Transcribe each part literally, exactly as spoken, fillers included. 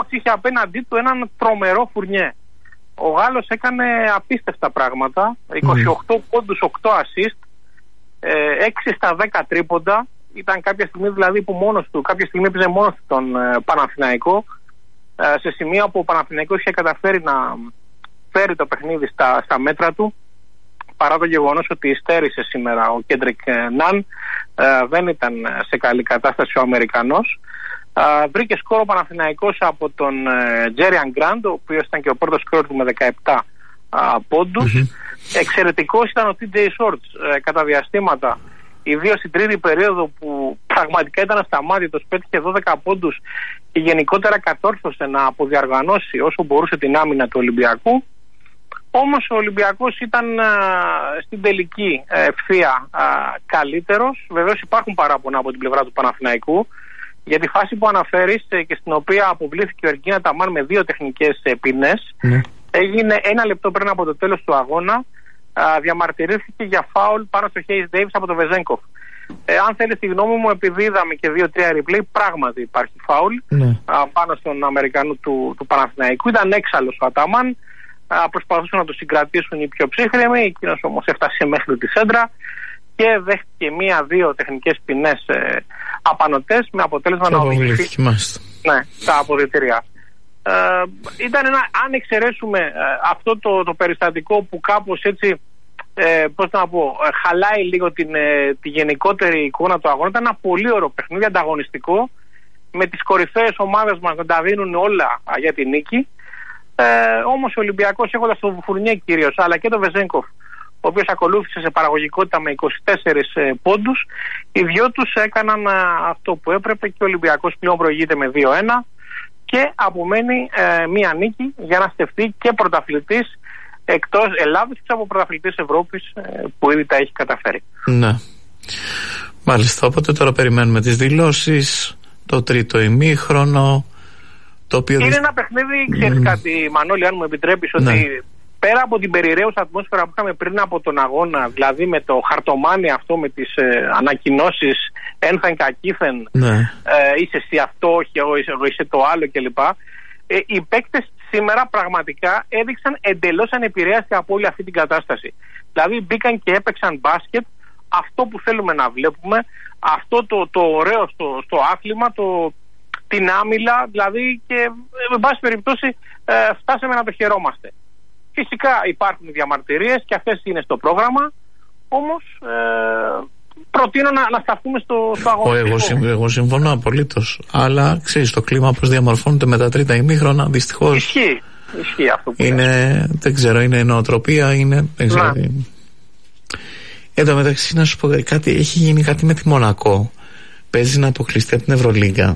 όμως είχε απέναντί του έναν τρομερό Φουρνιέ. Ο Γάλλος έκανε απίστευτα πράγματα, είκοσι οκτώ mm. πόντους, οκτώ assist, έξι στα δέκα τρίποντα. Ήταν κάποια στιγμή δηλαδή που μόνος του, κάποια στιγμή έπαιζε μόνος του τον ε, Παναθηναϊκό, ε, σε σημεία που ο Παναθηναϊκός είχε καταφέρει να φέρει το παιχνίδι στα, στα μέτρα του, παρά το γεγονός ότι υστέρησε σήμερα ο Κέντρικ Ναν, ε, δεν ήταν σε καλή κατάσταση ο Αμερικανός. Ε, βρήκε σκόρ ο Παναθηναϊκός από τον Τζέριαν Γκραντ, ο οποίος ήταν και ο πρώτος σκόρ του με δεκαεπτά ε, πόντους. Mm-hmm. Εξαιρετικός ήταν ο τι τζέι Shorts, ε, κατά διαστήματα, ιδίως στην τρίτη περίοδο που πραγματικά ήταν ασταμάτητος, πέτυχε δώδεκα πόντους και γενικότερα κατόρθωσε να αποδιαργανώσει όσο μπορούσε την άμυνα του Ολυμπιακού. Όμως ο Ολυμπιακός ήταν α, στην τελική ευθεία α, καλύτερος. Βεβαίως υπάρχουν παράπονα από την πλευρά του Παναθηναϊκού για τη φάση που αναφέρεις και στην οποία αποβλήθηκε ο Ερκίν Αταμάν με δύο τεχνικές ποινές. Mm. Έγινε ένα λεπτό πριν από το τέλος του αγώνα. Α, διαμαρτυρήθηκε για φάουλ πάνω στο Χέις Ντέιβις από το Βεζένκοφ. Ε, αν θέλει τη γνώμη μου, επειδή είδαμε και δύο-τρία replay, πράγματι υπάρχει φάουλ mm. α, πάνω στον Αμερικανό του, του Παναθηναϊκού. Ήταν έξαλλος ο Αταμάν. Προσπαθούσαν να το συγκρατήσουν οι πιο ψύχρεμοι, εκείνος όμως έφτασε μέχρι τη σέντρα και δέχτηκε μία-δύο τεχνικές ποινές ε, απανωτές με αποτέλεσμα να οδηγηθεί ναι, τα αποδυτήρια. Ε, ήταν ένα, αν εξαιρέσουμε ε, αυτό το, το περιστατικό που κάπως έτσι ε, πώς να πω, ε, χαλάει λίγο την, ε, τη γενικότερη εικόνα του αγώνα, ήταν ένα πολύ ωραίο παιχνίδι, ανταγωνιστικό, με τις κορυφαίες ομάδες μας να τα δίνουν όλα α, για την νίκη. Ε, όμως ο Ολυμπιακός, έχοντας τον Φουρνιέ κυρίως αλλά και τον Βεζένκοφ, ο οποίος ακολούθησε σε παραγωγικότητα με είκοσι τέσσερις ε, πόντους, οι δυο τους έκαναν ε, αυτό που έπρεπε και ο Ολυμπιακός πλέον προηγείται με δύο ένα και απομένει ε, μία νίκη για να στεφτεί και πρωταθλητής εκτός Ελλάδας και από πρωταθλητής Ευρώπης ε, που ήδη τα έχει καταφέρει. Ναι, μάλιστα. Οπότε τώρα περιμένουμε τις δηλώσεις, το τρίτο ημίχρονο. Είναι δι... ένα παιχνίδι, ξέρεις mm. κάτι Μανώλη, αν μου επιτρέπεις, ότι ναι. πέρα από την περιραίουσα ατμόσφαιρα που είχαμε πριν από τον αγώνα, δηλαδή με το χαρτομάνι αυτό, με τις ε, ανακοινώσεις ένθεν κακήθεν, ναι. ε, είσαι εσύ αυτό, όχι εγώ είσαι, εγώ είσαι το άλλο κλπ. Ε, οι παίκτες σήμερα πραγματικά έδειξαν εντελώς ανεπηρέαστοι από όλη αυτή την κατάσταση. Δηλαδή μπήκαν και έπαιξαν μπάσκετ, αυτό που θέλουμε να βλέπουμε, αυτό το, το ωραίο στο, στο άθλημα, το την άμυλα, δηλαδή, και με πάση περιπτώσει ε, φτάσαμε να το χαιρόμαστε. Φυσικά υπάρχουν διαμαρτυρίες και αυτές είναι στο πρόγραμμα, όμως ε, προτείνω να, να σταθούμε στο, στο αγωνιστικό. Εγώ, εγώ συμφωνώ απολύτως, αλλά ξέρεις, το κλίμα πώς διαμορφώνεται με τα τρίτα ημίχρονα, δυστυχώς. Ισχύει, ισχύει αυτό που είναι, είναι, δεν ξέρω, είναι νοοτροπία, είναι, δεν ξέρω. Εν τω μεταξύ, να σου πω κάτι, έχει γίνει κάτι με τη Μονακό. Παίζει να αποκλειστεί από την Ευρωλίγκα.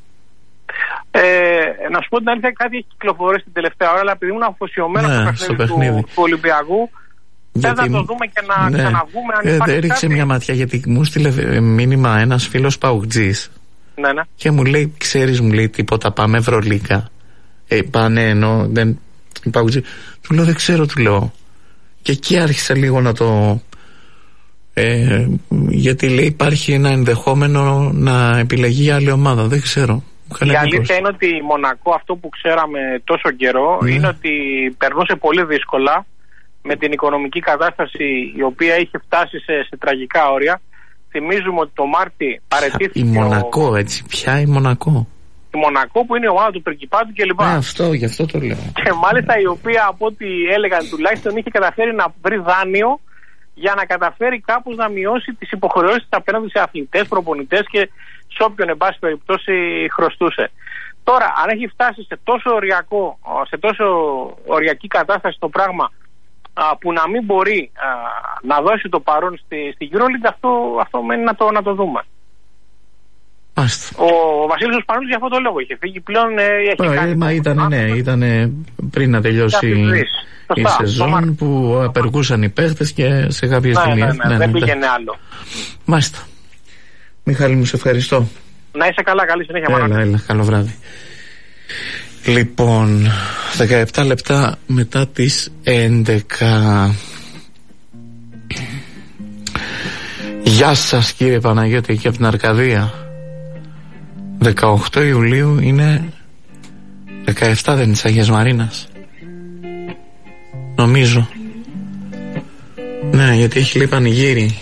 Ε, να σου πω την αλήθεια, κάτι έχει κυκλοφορήσει την τελευταία ώρα, αλλά επειδή ήμουν αφοσιωμένο ναι, στο παιχνίδι του, του Ολυμπιακού, δεν θα το δούμε και να ναι. ξαναβγούμε. Αν ε, υπάρχει έριξε κάτι... μια ματιά, γιατί μου στείλε μήνυμα ένας φίλος Παουτζής ναι, ναι. και μου λέει, ξέρεις, μου λέει τίποτα, πάμε Ευρωλίγκα. Ε, πάνε ενώ δεν. Παουτζή. Του λέω, δεν ξέρω, του λέω. Και εκεί άρχισα λίγο να το. Ε, γιατί λέει, υπάρχει ένα ενδεχόμενο να επιλεγεί άλλη ομάδα. Δεν ξέρω. Η αλήθεια είναι ότι η Μονακό, αυτό που ξέραμε τόσο καιρό, ναι. είναι ότι περνούσε πολύ δύσκολα με την οικονομική κατάσταση η οποία είχε φτάσει σε, σε τραγικά όρια. Θυμίζουμε ότι το Μάρτι παραιτήθηκε. Η Μονακό, ο... έτσι, πια η Μονακό. Η Μονακό που είναι η ομάδα του Πρικυπάτου κλπ. Ναι, αυτό, γι' αυτό το λέω. Και μάλιστα η οποία, από ό,τι έλεγαν τουλάχιστον, είχε καταφέρει να βρει δάνειο για να καταφέρει κάπως να μειώσει τις υποχρεώσεις απέναντι σε αθλητές, προπονητές και σε όποιον εν πάση περιπτώσει χρωστούσε. Τώρα, αν έχει φτάσει σε τόσο οριακό, σε τόσο οριακή κατάσταση το πράγμα, α, που να μην μπορεί α, να δώσει το παρόν στη, στη EuroLeague, αυτό, αυτό μένει να το, να το δούμε. Άστα. Ο, ο Βασίλης ο Σπανούλης για αυτό το λόγο είχε φύγει πλέον. Ε, έχει ε, κάνει μα ήταν, ναι, ήταν πριν να τελειώσει η σεζόν που απεργούσαν οι παίχτες και σε κάποιες ναι, στιγμές. Ναι, ναι, ναι, δεν ναι, πήγαινε άλλο. Μάλιστα. Μιχάλη μου, σε ευχαριστώ. Να είσαι καλά, καλή συνέχεια. Έλα, έλα, καλό βράδυ. Λοιπόν, δεκαεπτά λεπτά μετά τις έντεκα. Γεια σας κύριε Παναγιώτη και από την Αρκαδία. δεκαοκτώ Ιουλίου είναι δεκαεπτά δεν είναι της Αγίας Μαρίνας? Νομίζω. Ναι, γιατί έχει λέει πανηγύρι.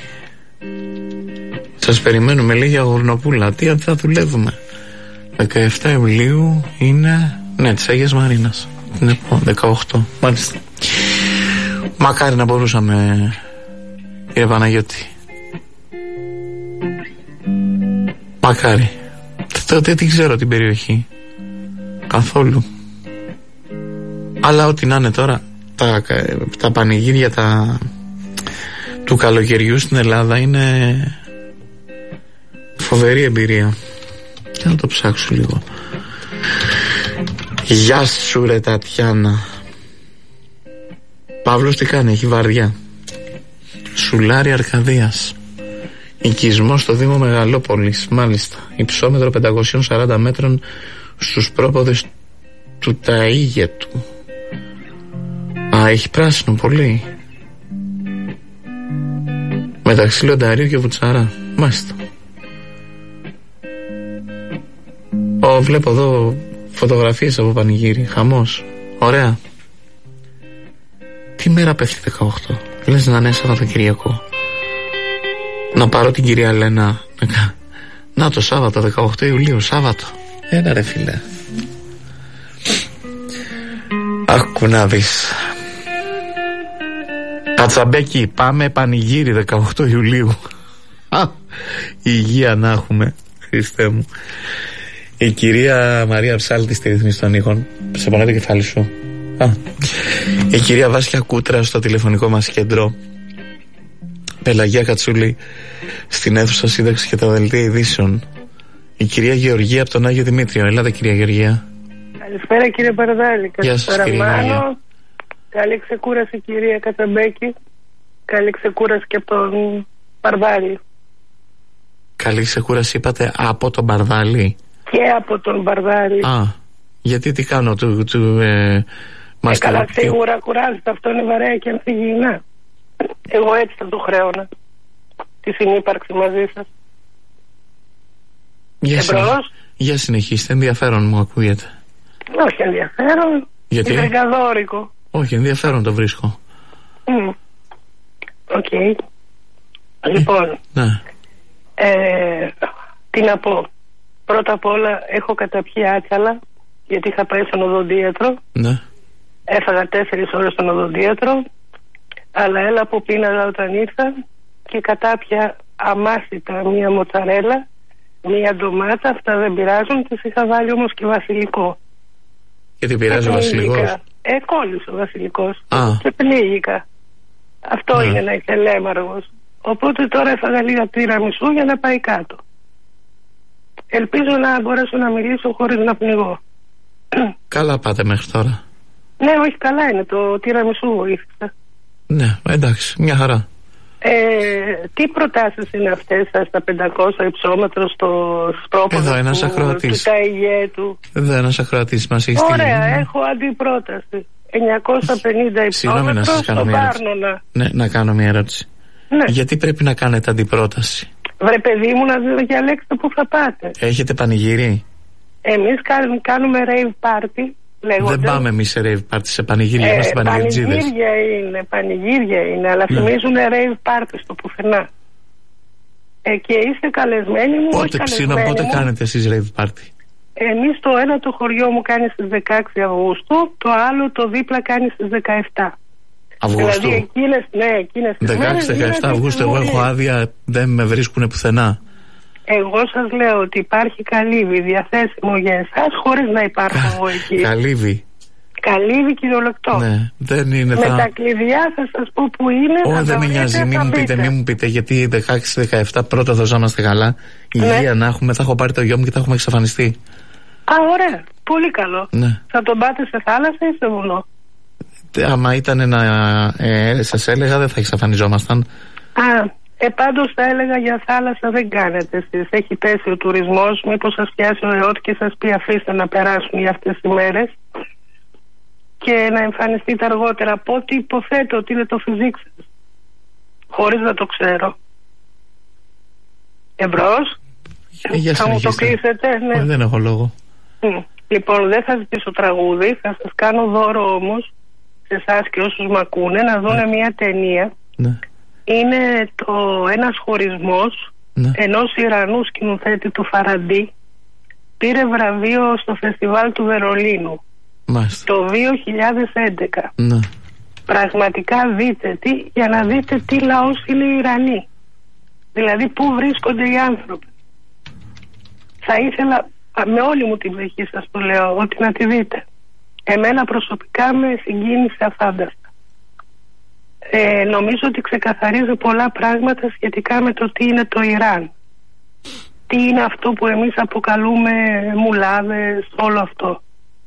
Σας περιμένουμε, λέει, για Γουρνοπούλα. Τι θα δουλεύουμε? δεκαεπτά Ιουλίου είναι, ναι, της Αγίας Μαρίνας. Ναι, δεκαοκτώ, μάλιστα. Μακάρι να μπορούσαμε, κύριε Παναγιώτη. Μακάρι. Τότε δεν ξέρω την περιοχή καθόλου. Αλλά ό,τι να είναι τώρα, τα, τα πανηγύρια τα, του καλοκαιριού στην Ελλάδα είναι φοβερή εμπειρία. Και να το ψάξω λίγο. Γεια σου ρε Τατιάνα. Παύλος τι κάνει, έχει βαριά. Σουλάρι Αρκαδίας. Οικισμός στο Δήμο Μεγαλόπολης, μάλιστα. Υψόμετρο πεντακόσια σαράντα μέτρων στους πρόποδες του Ταΐγετου. Α, έχει πράσινο πολύ. Μεταξύ Λονταρίου και Βουτσαρά, μάλιστα. Ω, βλέπω εδώ φωτογραφίες από πανηγύρι. Χαμός, ωραία. Τι μέρα πέφτει δεκαοκτώ? Λες να είναι Σαββατοκυριακό? Να πάρω την κυρία Λένα. Να το Σάββατο, δεκαοκτώ Ιουλίου, Σάββατο. Ένα ρε φίλε. Άκου να δεις. Κατσαμπέκι, πάμε πανηγύρι δεκαοκτώ Ιουλίου. Υγεία να έχουμε, Χριστέ μου. Η κυρία Μαρία Ψάλτη στη Ρυθμή των Ήχων. Σε πονάει το κεφάλι σου. Α. Η κυρία Βάσια Κούτρα στο τηλεφωνικό μας κέντρο. Πελαγία Κατσούλη στην αίθουσα σύνταξη και τα δελτία ειδήσεων. Η κυρία Γεωργία από τον Άγιο Δημήτριο. Ελάτε κυρία Γεωργία. Καλησπέρα κύριε Παρδάλη. Καλησπέρα Μάνο. Καλή ξεκούραση κυρία Κατσαμπέκη. Καλή ξεκούραση και από τον Παρδάλη. Καλή ξεκούραση είπατε από τον Παρδάλη? Και από τον Παρδάλη. Α, γιατί τι κάνω του, του ε, ε, καλά σίγουρα κουράζεται, αυτό είναι βαρέα και ανθυγιεινά. Εγώ έτσι θα το χρέωνα τη συνύπαρξη μαζί σας. Για, συνε... Για συνεχίστε, ενδιαφέρον μου ακούγεται. Όχι ενδιαφέρον. Γιατί? Είναι εργαδόρικο. Όχι, ενδιαφέρον το βρίσκω. Οκ. Mm. Okay. Λοιπόν, ναι. ε, τι να πω. Πρώτα απ' όλα έχω καταπιεί άτσαλα, γιατί είχα πάει στον οδοντίατρο. Ναι. Έφαγα τέσσερις ώρες στον οδοντίατρο, αλλά έλα που πίναγα όταν ήρθα και κατάπια αμάσιτα μία μοτσαρέλα, μία ντομάτα, αυτά δεν πειράζουν, τις είχα βάλει όμως και βασιλικό. Και τι πειράζει ο βασιλικός? Ε, κόλλησε ο βασιλικός. Α. Και πνίγηκα. Αυτό ναι. Είναι να είσαι λέμαργος. Οπότε τώρα έφαγα λίγα τύραμισού για να πάει κάτω. Ελπίζω να μπορέσω να μιλήσω χωρίς να πνιγώ. Καλά πάτε μέχρι τώρα. Ναι, όχι, καλά είναι, το τύραμισού βοήθησα. Ναι, εντάξει, μια χαρά. Ε, τι προτάσεις είναι αυτές σας στα πεντακόσια υψόμετρο στο πρόποδο εδώ ένας ακροατής. του Ταΐγετου? Εδώ ένας ακροατής μας έχει στείλει. στείλει. Ωραία, έχω αντιπρόταση. εννιακόσια πενήντα υψόμετρο στο Πάρνονα. Ναι, να κάνω μια ερώτηση. Ναι. Γιατί πρέπει να κάνετε αντιπρόταση? Βρε παιδί μου, να διαλέξετε πού θα πάτε. Έχετε πανηγύρι? Εμείς κάνουμε rave party. Λέγονται. Δεν πάμε εμείς σε rave party, σε πανηγύρια, ε, είμαστε πανηγυρτζίδες. Πανηγύρια είναι, πανηγύρια είναι, αλλά ναι. Θυμίζουν rave party στο πουθενά. Ε, και είστε καλεσμένοι μου. Πότε ξύνα, πότε μου. Κάνετε εσείς rave party? Εμείς το ένα το χωριό μου κάνει στις δεκαέξι Αυγούστου, το άλλο το δίπλα κάνει στις δεκαεπτά Αυγούστου. Δηλαδή εκείνες, ναι, εκείνες δεκαέξι δεκαεπτά Αυγούστου, εγώ έχω άδεια, δεν με βρίσκουνε πουθενά. Εγώ σας λέω ότι υπάρχει καλύβι διαθέσιμο για εσάς χωρίς να υπάρχω εγώ εκεί. Καλύβι. Καλύβι κυριολεκτό. Ναι, δεν είναι. Με τα... τα κλειδιά θα σας πω που είναι. Όχι, δεν με νοιάζει, μην μου πείτε, μην μου πείτε, γιατί δεκαέξι δεκαεπτά πρώτα θα ζάμαστε καλά. Υγεία ναι. Να έχουμε, θα έχω πάρει το γιο μου και θα έχουμε εξαφανιστεί. Α, ωραία. Πολύ καλό. Ναι. Θα τον πάτε σε θάλασσα ή σε βουνό? Άμα ήταν να ε, σας έλεγα, δεν θα εξαφανιζόμασταν. Α, ε, πάντως θα έλεγα για θάλασσα δεν κάνετε εσείς. Έχει πέσει ο τουρισμός. Μήπως σας πιάσει ο ΕΟΤ και σας πει αφήστε να περάσουν για αυτές τις μέρες και να εμφανιστείτε αργότερα. Από ό,τι υποθέτω ότι είναι το φυσικ σας, χωρίς να το ξέρω. Εμπρός. Ε, θα μου το κλείσετε? Ναι. Δεν έχω λόγο. Mm. Λοιπόν, δεν θα ζητήσω τραγούδι, θα σας κάνω δώρο όμως σε εσάς και όσους μ' ακούνε να δούνε ναι. μια ταινία. Ναι. Είναι το ένας χωρισμός ναι. ενός Ιρανού σκηνοθέτη του Φαραντί. Πήρε βραβείο στο φεστιβάλ του Βερολίνου. Μάλιστα. Το δύο χιλιάδες έντεκα. Ναι. Πραγματικά δείτε τι, για να δείτε τι λαός είναι οι Ιρανοί. Δηλαδή πού βρίσκονται οι άνθρωποι. Θα ήθελα με όλη μου την ψυχή σας το λέω ότι να τη δείτε. Εμένα προσωπικά με συγκίνησε αφάνταστα. Ε, νομίζω ότι ξεκαθαρίζει πολλά πράγματα σχετικά με το τι είναι το Ιράν. Τι είναι αυτό που εμείς αποκαλούμε μουλάδες, όλο αυτό.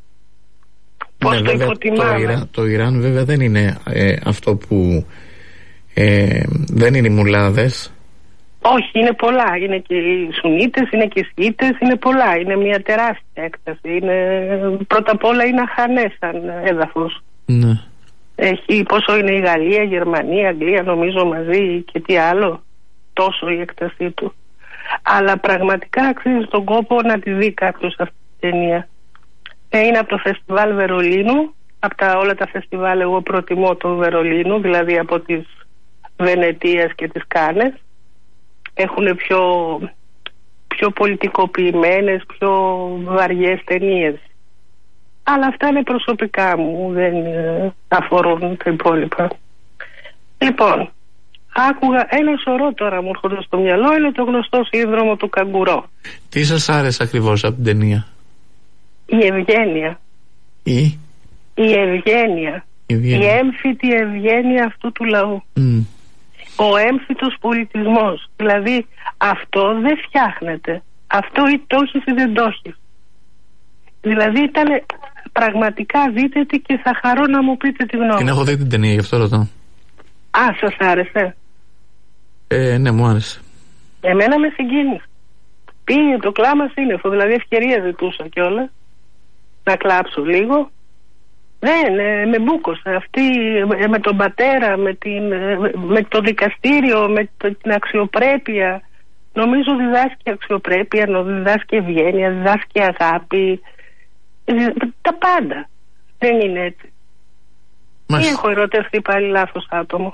Πώς ναι, το βέβαια, υποτιμάμε. Το Ιράν, το Ιράν βέβαια δεν είναι ε, αυτό που ε, δεν είναι οι μουλάδες. Όχι, είναι πολλά. Είναι και οι Σουνίτες, είναι και οι Σιήτες, είναι πολλά. Είναι μια τεράστια έκταση. Είναι, πρώτα απ' όλα είναι αχανές σαν έδαφος. Ναι. Έχει πόσο είναι η Γαλλία, η Γερμανία, η Αγγλία νομίζω μαζί και τι άλλο. Τόσο η έκτασή του. Αλλά πραγματικά αξίζει τον κόπο να τη δει κάποιος αυτή την ταινία. Είναι από το φεστιβάλ Βερολίνου. Από τα, όλα τα φεστιβάλ εγώ προτιμώ το Βερολίνου, δηλαδή από τις Βενετίας και τις Κάνες. Έχουν πιο, πιο πολιτικοποιημένες, πιο βαριές ταινίες. Αλλά αυτά είναι προσωπικά μου, δεν ε, αφορούν τα υπόλοιπα. Λοιπόν, άκουγα ένα σωρό τώρα μου έρχονται στο μυαλό, είναι το γνωστό σύνδρομο του καγκουρό. Τι σας άρεσε ακριβώς από την ταινία? Η ευγένεια. Η, η ευγένεια. Η, η έμφυτη ευγένεια αυτού του λαού. Mm. Ο έμφυτος πολιτισμός. Δηλαδή αυτό δεν φτιάχνεται. Αυτό ή το έχεις ή δεν το έχεις. Δηλαδή ήταν πραγματικά δείτε τι και θα χαρώ να μου πείτε τη γνώμη. Την έχω δει την ταινία, γι' αυτό ρωτώ. Α, σας άρεσε? Ε, ναι, μου άρεσε. Εμένα με συγκίνησε. Πήγε το κλάμα σύννεφο, δηλαδή ευκαιρία ζητούσα κιόλας να κλάψω λίγο. Δεν, ε, με μπούκωσε αυτή ε, με τον πατέρα, με, την, ε, με το δικαστήριο, με το, την αξιοπρέπεια. Νομίζω διδάσκει αξιοπρέπεια, διδάσκει ευγένεια, διδάσκει αγάπη, ε, τα πάντα. Δεν είναι έτσι. Ή έχω ερωτευτεί πάλι λάθος άτομο?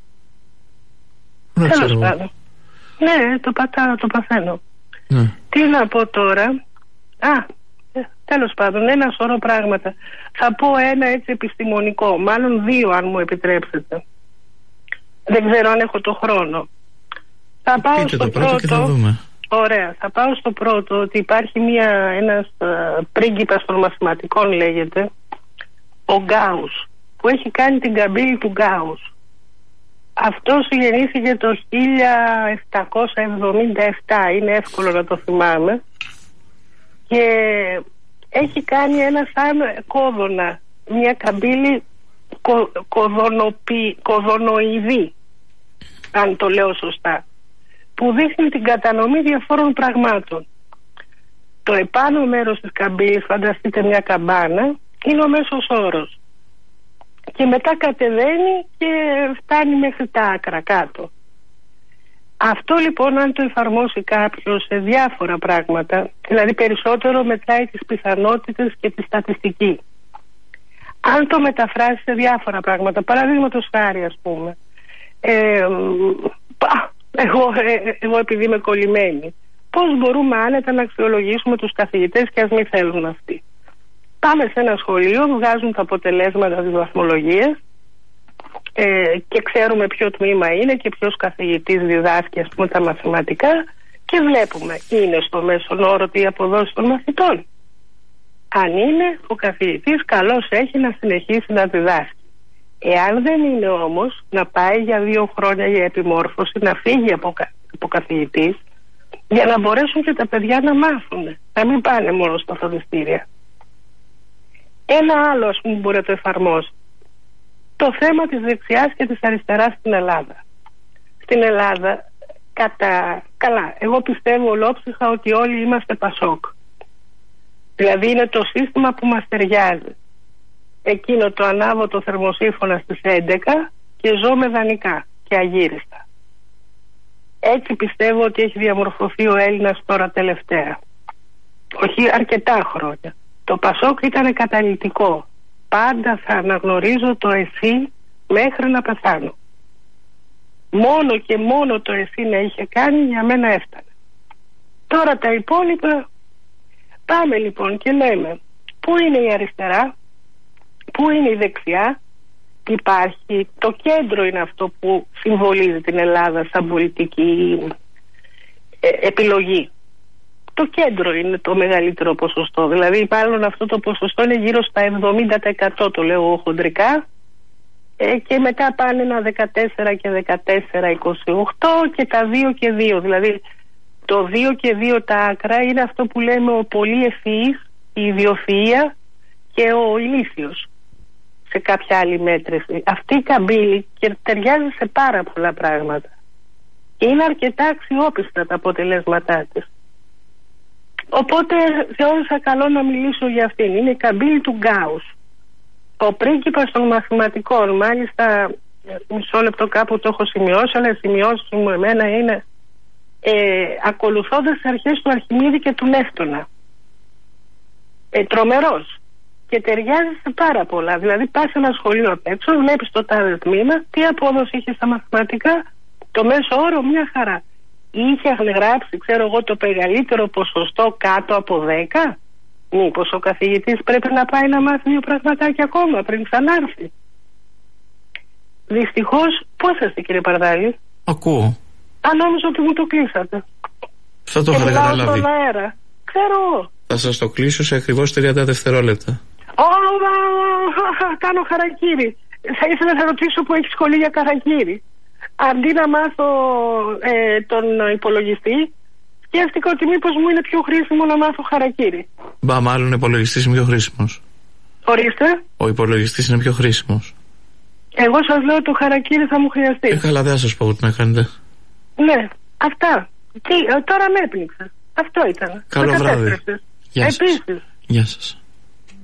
Τέλος πάντων. Ναι, το πατάω, το παθαίνω. Ναι. Τι να πω τώρα? Α, τέλος πάντων, ένα σωρό πράγματα. Θα πω ένα έτσι επιστημονικό, μάλλον δύο αν μου επιτρέψετε. Δεν ξέρω αν έχω το χρόνο. Θα πάω Πείτε στο το πρώτο, πρώτο και θα δούμε. Ωραία, θα πάω στο πρώτο ότι υπάρχει μια, ένας uh, πρίγκιπας των μαθηματικών λέγεται, ο Γκάους, που έχει κάνει την καμπύλη του Γκάους. Αυτός γεννήθηκε το χίλια επτακόσια εβδομήντα επτά, είναι εύκολο να το θυμάμαι, και έχει κάνει ένα σαν κόδωνα, μια καμπύλη κο, κοδωνοπι, κοδωνοειδή, αν το λέω σωστά, που δείχνει την κατανομή διαφόρων πραγμάτων. Το επάνω μέρος της καμπύλης, φανταστείτε μια καμπάνα, είναι ο μέσος όρος. Και μετά κατεβαίνει και φτάνει μέχρι τα άκρα κάτω. Αυτό λοιπόν αν το εφαρμόσει κάποιος σε διάφορα πράγματα, δηλαδή περισσότερο μετράει τις πιθανότητες και τη στατιστική. Αν το μεταφράσει σε διάφορα πράγματα, παραδείγματος χάρη ας πούμε, ε, πα, εγώ, ε, εγώ επειδή είμαι κολλημένη, πώς μπορούμε άνετα να αξιολογήσουμε τους καθηγητές και ας μην θέλουν αυτοί? Πάμε σε ένα σχολείο, βγάζουν τα αποτελέσματα της βαθμολογίας ε, και ξέρουμε ποιο τμήμα είναι και ποιος καθηγητής διδάσκει ας πούμε τα μαθηματικά και βλέπουμε είναι στο μέσον όρο η αποδόση των μαθητών. Αν είναι, ο καθηγητής καλώς έχει να συνεχίσει να διδάσκει. Εάν δεν είναι όμως, να πάει για δύο χρόνια για επιμόρφωση, να φύγει από, από καθηγητής, για να μπορέσουν και τα παιδιά να μάθουν, να μην πάνε μόνο στα φροντιστήρια. Ένα άλλο ας πούμε μπορεί να το εφαρμόσει. Το θέμα της δεξιάς και της αριστεράς στην Ελλάδα. Στην Ελλάδα, κατά... καλά, εγώ πιστεύω ολόψυχα ότι όλοι είμαστε Πασόκ. Δηλαδή είναι το σύστημα που μας ταιριάζει. Εκείνο το ανάβω το θερμοσύφωνα στις έντεκα και ζω με δανεικά και αγύριστα. Έτσι πιστεύω ότι έχει διαμορφωθεί ο Έλληνας τώρα τελευταία. Όχι αρκετά χρόνια. Το Πασόκ ήταν καταλυτικό. Πάντα θα αναγνωρίζω το εσύ μέχρι να πεθάνω. Μόνο και μόνο το εσύ να είχε κάνει για μένα έφτανε. Τώρα τα υπόλοιπα, πάμε λοιπόν και λέμε πού είναι η αριστερά, πού είναι η δεξιά. Υπάρχει, το κέντρο είναι αυτό που συμβολίζει την Ελλάδα σαν πολιτική ε, επιλογή. Το κέντρο είναι το μεγαλύτερο ποσοστό. Δηλαδή μάλλον αυτό το ποσοστό είναι γύρω στα εβδομήντα τοις εκατό, το λέω χοντρικά, ε, και μετά πάνε ένα δεκατέσσερα και δεκατέσσερα είκοσι οκτώ και τα δύο και δύο. Δηλαδή το δύο και δύο τα άκρα είναι αυτό που λέμε ο πολύ ευφυής, η ιδιοφυΐα και ο ηλίθιος σε κάποια άλλη μέτρηση. Αυτή η καμπύλη και ταιριάζει σε πάρα πολλά πράγματα. Και είναι αρκετά αξιόπιστα τα αποτελέσματά της. Οπότε θεώρησα καλό να μιλήσω για αυτήν. Είναι η καμπύλη του Γκάους. Ο πρίγκιπας των μαθηματικών, μάλιστα μισό λεπτό κάπου το έχω σημειώσει, αλλά οι σημειώσεις μου εμένα είναι ε, ακολουθώντας τις αρχές του Αρχιμίδη και του Νεύτωνα. Ε, τρομερός. Και ταιριάζει σε πάρα πολλά. Δηλαδή πας σε ένα σχολείο απ' έξω, βλέπεις το τάδε τμήμα, τι απόδοση είχε στα μαθηματικά, το μέσο όρο μια χαρά. Είχε γράψει, ξέρω εγώ, το μεγαλύτερο ποσοστό κάτω από δέκα. Μήπως ο καθηγητής πρέπει να πάει να μάθει δύο πραγματάκια ακόμα πριν ξανάρθει. Δυστυχώς, πώς είστε κύριε Παρδάλη? Ακούω. Αν νόμιζα ότι μου το κλείσατε. Θα το είχα καταλάβει. Ξέρω. Θα σας το κλείσω σε ακριβώς τριάντα δευτερόλεπτα. Κάνω χαρακτήρι. Θα ήθελα να ρωτήσω που έχει σχολή για χαρακτήρι. Αντί να μάθω ε, τον υπολογιστή, σκέφτηκα ότι μήπως μου είναι πιο χρήσιμο να μάθω χαρακτήρι. Μπα, μάλλον ο υπολογιστής είναι πιο χρήσιμος. Ορίστε. Ο υπολογιστής είναι πιο χρήσιμος. Εγώ σας λέω το χαρακτήρι θα μου χρειαστεί. Ε, καλά, δεν θα σας πω τι να κάνετε. Ναι, αυτά. Τι, τώρα με έπνιξε. Αυτό ήταν. Καλό βράδυ. Επίσης. Γεια σας.